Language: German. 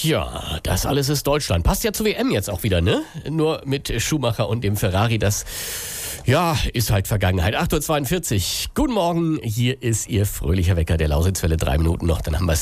Ja, das alles ist Deutschland. Passt ja zur WM jetzt auch wieder, ne? Nur mit Schumacher und dem Ferrari, das, ja, ist halt Vergangenheit. 8.42 Uhr. Guten Morgen, hier ist Ihr fröhlicher Wecker der Lausitzwelle. 3 Minuten noch, dann haben wir